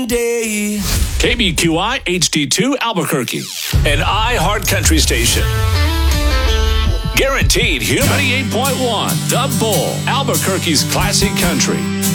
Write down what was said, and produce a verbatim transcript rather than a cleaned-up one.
one day. K B Q I H D two Albuquerque, an iHeart Country station. Guaranteed Humidity eight point one, The Bull, Albuquerque's classic country.